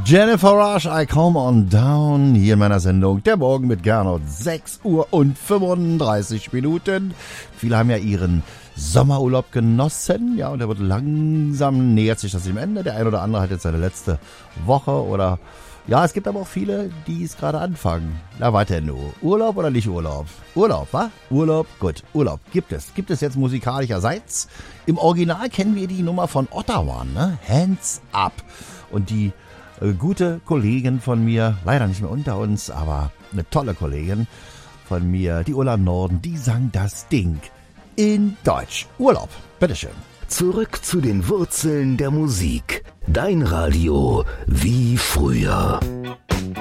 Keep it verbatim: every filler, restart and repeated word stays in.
Jennifer Rush, I Come On Down, hier in meiner Sendung Der Morgen mit Gernot, sechs Uhr und fünfunddreißig Minuten. Viele haben ja ihren Sommerurlaub genossen, ja, und der wird langsam, nähert sich das dem Ende. Der ein oder andere hat jetzt seine letzte Woche oder, ja, es gibt aber auch viele, die es gerade anfangen. Na, warte nur, Urlaub oder nicht Urlaub? Urlaub, wa? Urlaub, gut, Urlaub gibt es. Gibt es jetzt musikalischerseits. Im Original kennen wir die Nummer von Ottawa, ne? Hands Up. Und die gute Kollegin von mir, leider nicht mehr unter uns, aber eine tolle Kollegin von mir, die Ulla Norden, die sang das Ding in Deutsch. Urlaub, bitteschön. Zurück zu den Wurzeln der Musik. Dein Radio wie früher.